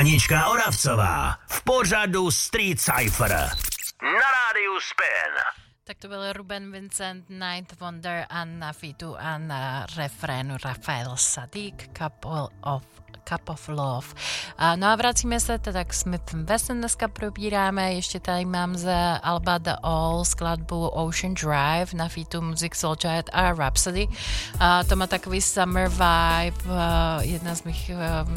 Anička Oravcová v pořadu Street Cypher na rádiu Spin. Tak to byl Ruben Vincent, Ninth Wonder a na featu a na refrénu Rafael Sadiq, Cup of Love. No a vracíme se teda k Smith & Wesson, dneska probíráme, ještě tady mám za alba The All skladbu Ocean Drive na featu Musiq Soulchild a Rhapsody. To má takový summer vibe, jedna z mých